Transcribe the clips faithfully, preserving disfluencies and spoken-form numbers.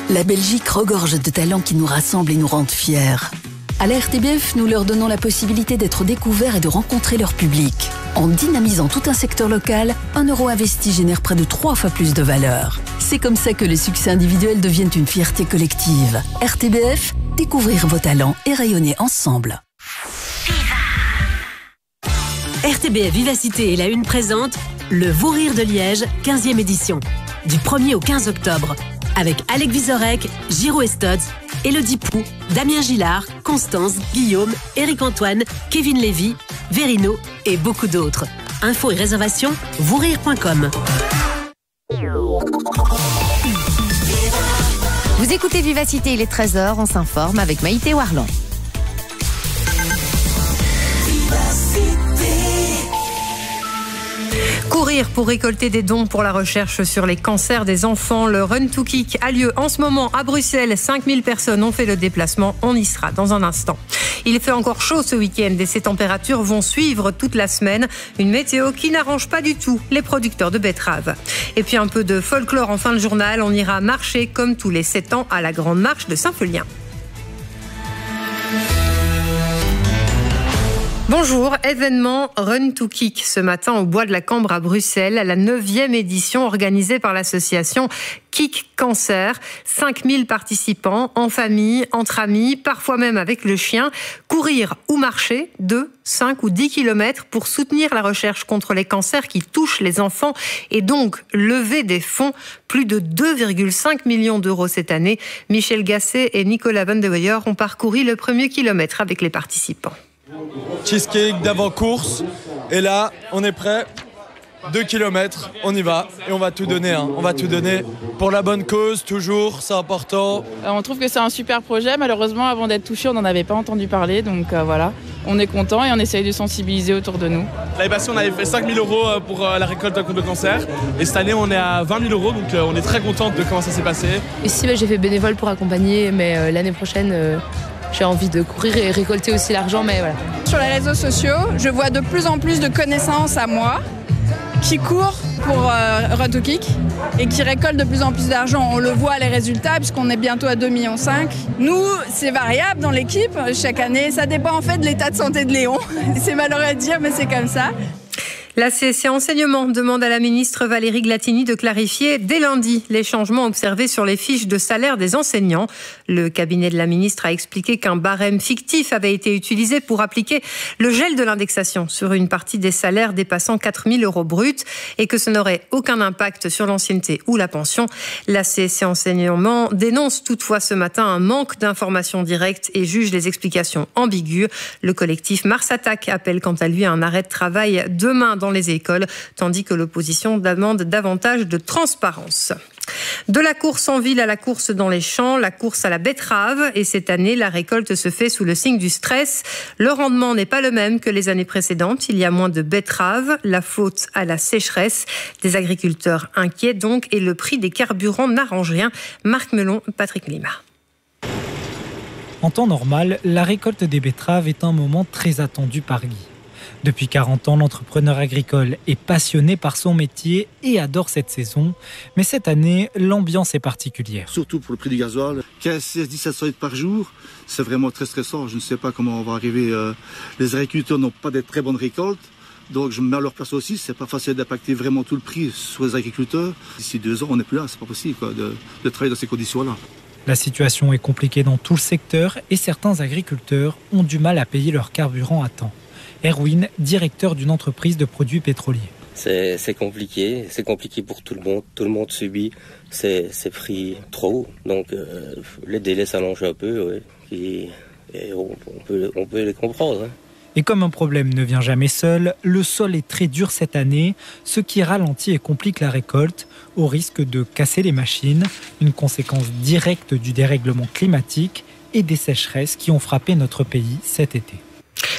La Belgique regorge de talents qui nous rassemblent et nous rendent fiers. À la R T B F, nous leur donnons la possibilité d'être découverts et de rencontrer leur public. En dynamisant tout un secteur local, un euro investi génère près de trois fois plus de valeur. C'est comme ça que les succès individuels deviennent une fierté collective. R T B F, découvrir vos talents et rayonner ensemble. R T B F Vivacité et la Une présente le Vous Rire de Liège, quinzième édition. Du premier au quinze octobre. Avec Alec Vizorek, Giro Estotz, Élodie Pou, Damien Gillard, Constance, Guillaume, Éric Antoine, Kevin Lévy, Verino et beaucoup d'autres. Infos et réservations, vous rire point com. Vous écoutez Vivacité, il est treize heures, on s'informe avec Maïté Warland. Courir pour récolter des dons pour la recherche sur les cancers des enfants. Le Run to Kick a lieu en ce moment à Bruxelles. cinq mille personnes ont fait le déplacement. On y sera dans un instant. Il fait encore chaud ce week-end et ces températures vont suivre toute la semaine. Une météo qui n'arrange pas du tout les producteurs de betteraves. Et puis un peu de folklore en fin de journal. On ira marcher comme tous les sept ans à la Grande Marche de Saint-Felien. Bonjour, événement Run to Kick ce matin au Bois de la Cambre à Bruxelles, la neuvième édition organisée par l'association Kick Cancer. cinq mille participants en famille, entre amis, parfois même avec le chien. Courir ou marcher deux, cinq ou dix kilomètres pour soutenir la recherche contre les cancers qui touchent les enfants et donc lever des fonds. Plus de deux virgule cinq millions d'euros cette année. Michel Gasset et Nicolas Van de Weyer ont parcouru le premier kilomètre avec les participants. Cheesecake d'avant-course. Et là, on est prêt. Deux kilomètres, on y va. Et on va tout donner. Hein. On va tout donner pour la bonne cause, toujours. C'est important. On trouve que c'est un super projet. Malheureusement, avant d'être touché, on n'en avait pas entendu parler. Donc euh, voilà, on est content et on essaye de sensibiliser autour de nous. L'année passée, on avait fait cinq mille euros pour la récolte contre le cancer. Et cette année, on est à vingt mille euros. Donc euh, on est très contente de comment ça s'est passé. Ici, bah, j'ai fait bénévole pour accompagner. Mais euh, l'année prochaine... Euh... J'ai envie de courir et récolter aussi l'argent, mais voilà. Sur les réseaux sociaux, je vois de plus en plus de connaissances à moi qui courent pour euh, Run to Kick et qui récoltent de plus en plus d'argent. On le voit les résultats puisqu'on est bientôt à deux virgule cinq millions. Nous, c'est variable dans l'équipe chaque année. Ça dépend en fait de l'état de santé de Léon. C'est malheureux à dire, mais c'est comme ça. La C S C Enseignement demande à la ministre Valérie Glatini de clarifier dès lundi les changements observés sur les fiches de salaire des enseignants. Le cabinet de la ministre a expliqué qu'un barème fictif avait été utilisé pour appliquer le gel de l'indexation sur une partie des salaires dépassant quatre mille euros bruts et que ce n'aurait aucun impact sur l'ancienneté ou la pension. La C S C Enseignement dénonce toutefois ce matin un manque d'informations directes et juge les explications ambiguës. Le collectif Mars Attaque appelle quant à lui à un arrêt de travail demain dans les écoles, tandis que l'opposition demande davantage de transparence. De la course en ville à la course dans les champs, la course à la betterave. Et cette année, la récolte se fait sous le signe du stress. Le rendement n'est pas le même que les années précédentes. Il y a moins de betteraves. La faute à la sécheresse. Des agriculteurs inquiets donc. Et le prix des carburants n'arrange rien. Marc Melon, Patrick Lima. En temps normal, la récolte des betteraves est un moment très attendu par Guy. Depuis quarante ans, l'entrepreneur agricole est passionné par son métier et adore cette saison. Mais cette année, l'ambiance est particulière. Surtout pour le prix du gasoil. quinze, seize, dix-sept cents litres par jour, c'est vraiment très stressant. Je ne sais pas comment on va arriver. Les agriculteurs n'ont pas de très bonnes récoltes. Donc je me mets à leur place aussi. C'est pas facile d'impacter vraiment tout le prix sur les agriculteurs. D'ici deux ans, on n'est plus là. C'est pas possible quoi, de, de travailler dans ces conditions-là. La situation est compliquée dans tout le secteur et certains agriculteurs ont du mal à payer leur carburant à temps. Erwin, directeur d'une entreprise de produits pétroliers. C'est, c'est compliqué, c'est compliqué pour tout le monde. Tout le monde subit ces, ces prix trop hauts. Donc euh, les délais s'allongent un peu, ouais. et, et on, on, peut, on peut les comprendre. Hein. Et comme un problème ne vient jamais seul, le sol est très dur cette année, ce qui ralentit et complique la récolte, au risque de casser les machines, une conséquence directe du dérèglement climatique et des sécheresses qui ont frappé notre pays cet été.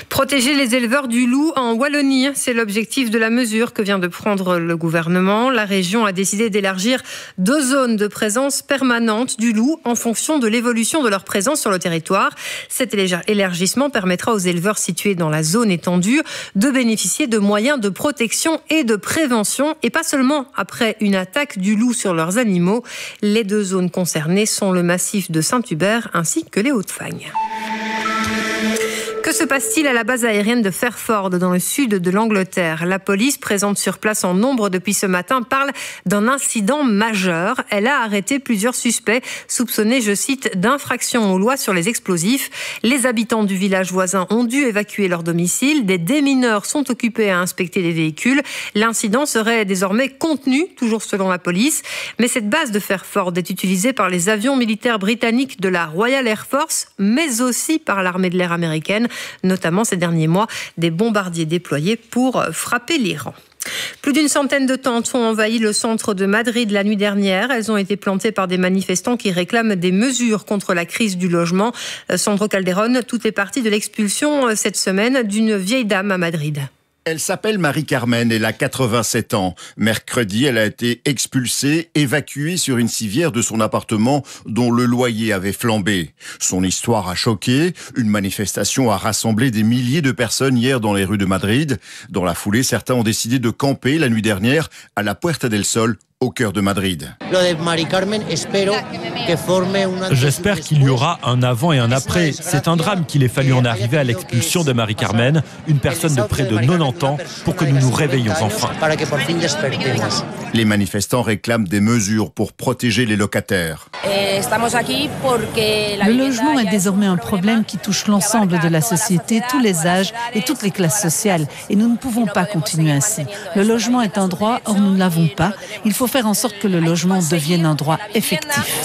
Protéger les éleveurs du loup en Wallonie, c'est l'objectif de la mesure que vient de prendre le gouvernement. La région a décidé d'élargir deux zones de présence permanente du loup en fonction de l'évolution de leur présence sur le territoire. Cet élargissement permettra aux éleveurs situés dans la zone étendue de bénéficier de moyens de protection et de prévention, et pas seulement après une attaque du loup sur leurs animaux. Les deux zones concernées sont le massif de Saint-Hubert ainsi que les Hauts-de-Fagne. Que se passe-t-il à la base aérienne de Fairford, dans le sud de l'Angleterre ? La police, présente sur place en nombre depuis ce matin, parle d'un incident majeur. Elle a arrêté plusieurs suspects soupçonnés, je cite, d'infraction aux lois sur les explosifs. Les habitants du village voisin ont dû évacuer leur domicile. Des démineurs sont occupés à inspecter les véhicules. L'incident serait désormais contenu, toujours selon la police. Mais cette base de Fairford est utilisée par les avions militaires britanniques de la Royal Air Force, mais aussi par l'armée de l'air américaine, notamment ces derniers mois, des bombardiers déployés pour frapper l'Iran. Plus d'une centaine de tentes ont envahi le centre de Madrid la nuit dernière. Elles ont été plantées par des manifestants qui réclament des mesures contre la crise du logement. Sandro Calderón, tout est parti de l'expulsion cette semaine d'une vieille dame à Madrid. Elle s'appelle Marie-Carmen, elle a quatre-vingt-sept ans. Mercredi, elle a été expulsée, évacuée sur une civière de son appartement dont le loyer avait flambé. Son histoire a choqué. Une manifestation a rassemblé des milliers de personnes hier dans les rues de Madrid. Dans la foulée, certains ont décidé de camper la nuit dernière à la Puerta del Sol, au cœur de Madrid. J'espère qu'il y aura un avant et un après. C'est un drame qu'il ait fallu en arriver à l'expulsion de Marie-Carmen, une personne de près de quatre-vingt-dix ans, pour que nous nous réveillions enfin. Les manifestants réclament des mesures pour protéger les locataires. Le logement est désormais un problème qui touche l'ensemble de la société, tous les âges et toutes les classes sociales. Et nous ne pouvons pas continuer ainsi. Le logement est un droit, or nous ne l'avons pas. Il faut faire en sorte que le logement devienne un droit effectif.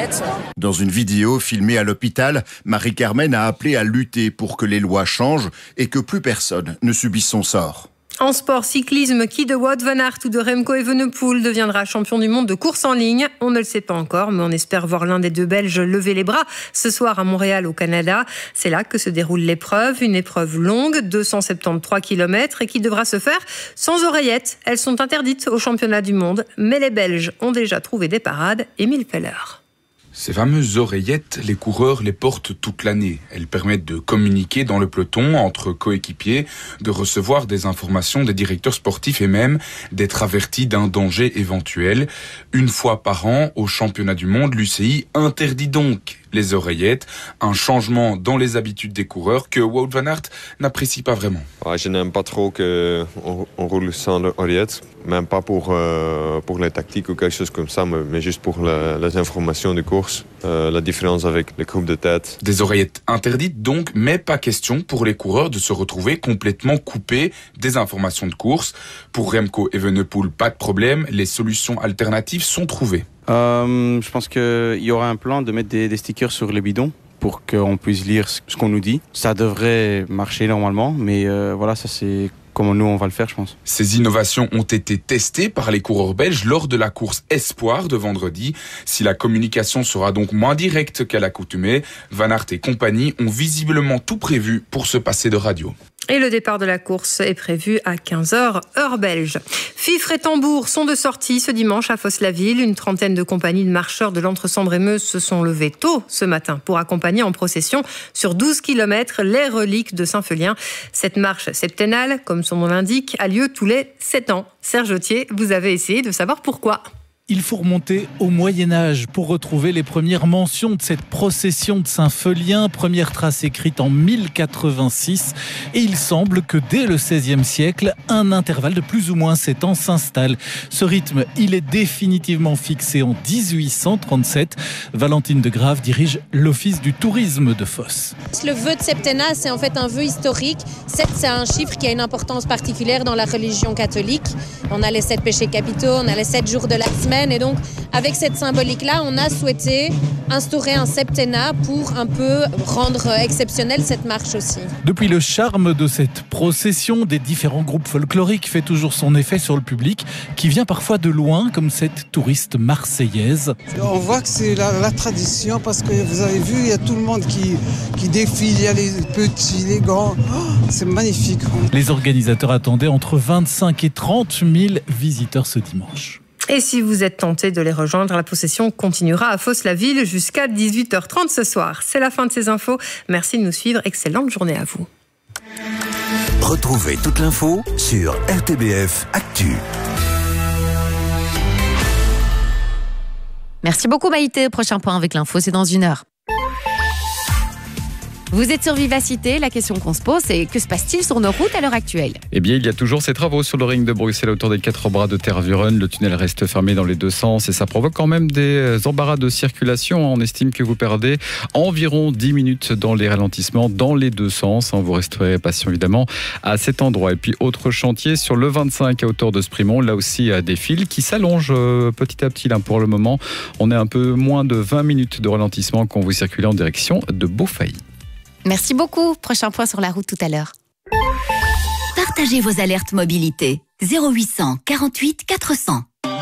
Dans une vidéo filmée à l'hôpital, Marie-Carmen a appelé à lutter pour que les lois changent et que plus personne ne subisse son sort. En sport cyclisme, qui de Wout van Aert ou de Remco Evenepoel deviendra champion du monde de course en ligne ? On ne le sait pas encore, mais on espère voir l'un des deux Belges lever les bras ce soir à Montréal, au Canada. C'est là que se déroule l'épreuve, une épreuve longue, deux cent soixante-treize kilomètres, et qui devra se faire sans oreillettes. Elles sont interdites au championnat du monde, mais les Belges ont déjà trouvé des parades. Émile Feller. Ces fameuses oreillettes, les coureurs les portent toute l'année. Elles permettent de communiquer dans le peloton entre coéquipiers, de recevoir des informations des directeurs sportifs et même d'être avertis d'un danger éventuel. Une fois par an, au championnat du monde, l'U C I interdit donc les oreillettes, un changement dans les habitudes des coureurs que Wout van Aert n'apprécie pas vraiment. Ouais, je n'aime pas trop qu'on on roule sans oreillettes, même pas pour, euh, pour les tactiques ou quelque chose comme ça, mais, mais juste pour la, les informations de course, euh, la différence avec les groupes de tête. Des oreillettes interdites donc, mais pas question pour les coureurs de se retrouver complètement coupés des informations de course. Pour Remco Evenepoel, pas de problème, les solutions alternatives sont trouvées. Euh, je pense qu'il y aura un plan de mettre des, des stickers sur les bidons pour qu'on puisse lire ce qu'on nous dit. Ça devrait marcher normalement, mais euh, voilà, ça c'est comment nous on va le faire, je pense. Ces innovations ont été testées par les coureurs belges lors de la course Espoir de vendredi. Si la communication sera donc moins directe qu'à l'accoutumée, Van Aert et compagnie ont visiblement tout prévu pour se passer de radio. Et le départ de la course est prévu à quinze heures, heure belge. Fifre et tambour sont de sortie ce dimanche à Fosse-la-Ville. Une trentaine de compagnies de marcheurs de l'Entre-Sambre-et-Meuse se sont levées tôt ce matin pour accompagner en procession sur douze kilomètres les reliques de Saint-Feulien. Cette marche septennale, comme son nom l'indique, a lieu tous les sept ans. Serge Autier, vous avez essayé de savoir pourquoi. Il faut remonter au Moyen-Âge pour retrouver les premières mentions de cette procession de Saint-Feulien, première trace écrite en mille quatre-vingt-six. Et il semble que dès le seizième siècle, un intervalle de plus ou moins sept ans s'installe. Ce rythme, il est définitivement fixé en dix-huit cent trente-sept. Valentine de Grave dirige l'Office du tourisme de Fosse. Le vœu de septennat, c'est en fait un vœu historique. sept, c'est un chiffre qui a une importance particulière dans la religion catholique. On a les sept péchés capitaux, on a les sept jours de la semaine. semaine. Et donc, avec cette symbolique-là, on a souhaité instaurer un septennat pour un peu rendre exceptionnelle cette marche aussi. Depuis, le charme de cette procession des différents groupes folkloriques fait toujours son effet sur le public, qui vient parfois de loin, comme cette touriste marseillaise. On voit que c'est la, la tradition, parce que vous avez vu, il y a tout le monde qui, qui défile, il y a les petits, les grands. Oh, c'est magnifique. Les organisateurs attendaient entre vingt-cinq et trente mille visiteurs ce dimanche. Et si vous êtes tenté de les rejoindre, la procession continuera à Fosse-la-Ville jusqu'à dix-huit heures trente ce soir. C'est la fin de ces infos. Merci de nous suivre. Excellente journée à vous. Retrouvez toute l'info sur R T B F Actu. Merci beaucoup Maïté. Prochain point avec l'info, c'est dans une heure. Vous êtes sur Vivacité, la question qu'on se pose, c'est que se passe-t-il sur nos routes à l'heure actuelle ? Eh bien, il y a toujours ces travaux sur le ring de Bruxelles autour des quatre bras de Tervuren. Le tunnel reste fermé dans les deux sens et ça provoque quand même des embarras de circulation. On estime que vous perdez environ dix minutes dans les ralentissements dans les deux sens. Vous resterez patient évidemment à cet endroit. Et puis, autre chantier sur le vingt-cinq à hauteur de Sprimont. Là aussi, des fils qui s'allongent petit à petit. Là, pour le moment, on est un peu moins de vingt minutes de ralentissement quand vous circulez en direction de Beaufailly. Merci beaucoup. Prochain point sur la route tout à l'heure. Partagez vos alertes mobilité. zéro huit cent quarante-huit quatre cents.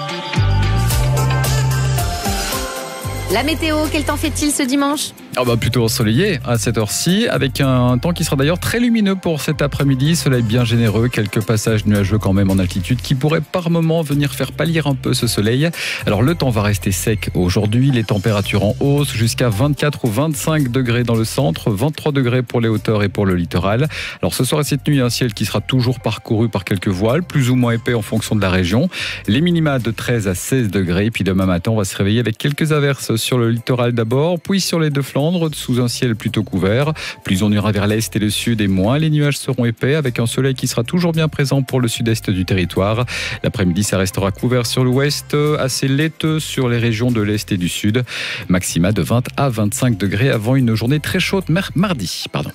La météo, quel temps fait-il ce dimanche ? Ah bah plutôt ensoleillé à cette heure-ci, avec un temps qui sera d'ailleurs très lumineux pour cet après-midi. Soleil bien généreux, quelques passages nuageux quand même en altitude qui pourraient par moments venir faire pâlir un peu ce soleil. Alors le temps va rester sec aujourd'hui, les températures en hausse jusqu'à vingt-quatre ou vingt-cinq degrés dans le centre, vingt-trois degrés pour les hauteurs et pour le littoral. Alors ce soir et cette nuit, un ciel qui sera toujours parcouru par quelques voiles, plus ou moins épais en fonction de la région. Les minima de treize à seize degrés, puis demain matin on va se réveiller avec quelques averses sur le littoral d'abord, puis sur les deux flancs, sous un ciel plutôt couvert. Plus on ira vers l'est et le sud et moins les nuages seront épais, avec un soleil qui sera toujours bien présent pour le sud-est du territoire. L'après-midi, ça restera couvert sur l'ouest, assez laiteux sur les régions de l'est et du sud. Maxima de vingt à vingt-cinq degrés avant une journée très chaude mardi. Pardon.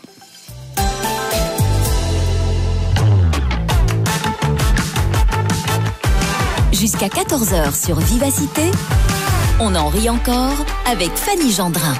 Jusqu'à quatorze heures sur Vivacité, on en rit encore avec Fanny Gendrin.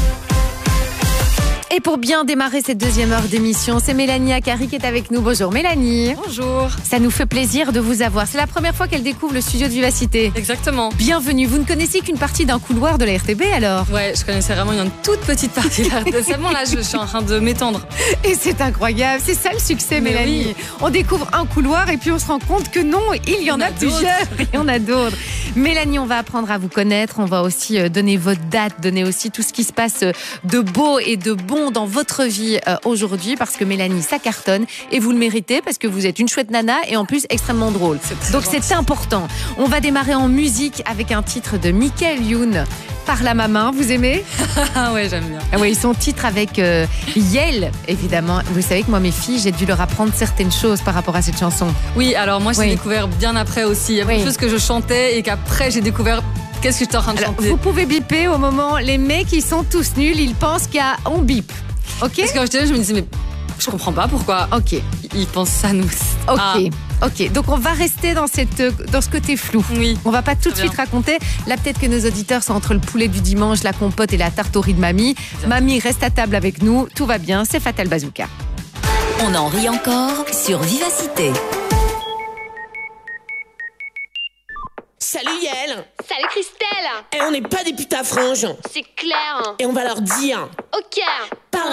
Et pour bien démarrer cette deuxième heure d'émission, c'est Mélanie Akari qui est avec nous. Bonjour Mélanie. Bonjour. Ça nous fait plaisir de vous avoir. C'est la première fois qu'elle découvre le studio de Vivacité. Exactement. Bienvenue. Vous ne connaissiez qu'une partie d'un couloir de la R T B alors ? Ouais, je connaissais vraiment une toute petite partie de la R T B. Seulement là, je suis en train de m'étendre. Et c'est incroyable. C'est ça le succès, Mais Mélanie. oui. On découvre un couloir et puis on se rend compte que non, il y en a, a plusieurs. Il y en a d'autres. Mélanie, on va apprendre à vous connaître. On va aussi donner votre date, donner aussi tout ce qui se passe de beau et de bon dans votre vie euh, aujourd'hui, parce que Mélanie, ça cartonne et vous le méritez parce que vous êtes une chouette nana et en plus extrêmement drôle. C'est Donc gentil. C'est important. On va démarrer en musique avec un titre de Michael Youn, Par la main. Vous aimez ? Ah ouais, j'aime bien. Ah ouais, son titre avec euh, Yel, évidemment. Vous savez que moi, mes filles, j'ai dû leur apprendre certaines choses par rapport à cette chanson. Oui, alors moi, j'ai oui. découvert bien après aussi. Il y a beaucoup de choses que je chantais et qu'après, j'ai découvert qu'est-ce que j'étais en train de Alors, chanter. Vous pouvez biper au moment, les mecs, ils sont tous nuls, ils pensent qu'il y a on bip. Ok. Parce que quand j'étais là, je me disais, mais je comprends pas pourquoi Ok. ils pensent ça, nous. Ok. Ah. Ok, donc on va rester dans, cette, dans ce côté flou. Oui. On va pas tout de suite raconter. Là, peut-être que nos auditeurs sont entre le poulet du dimanche, la compote et la tarte au riz de mamie. Bien. Mamie reste à table avec nous. Tout va bien, c'est Fatal Bazooka. On en rit encore sur Vivacité. Salut Yael. Salut Christelle. Et on n'est pas des putains franges. C'est clair. Et on va leur dire. Ok. Par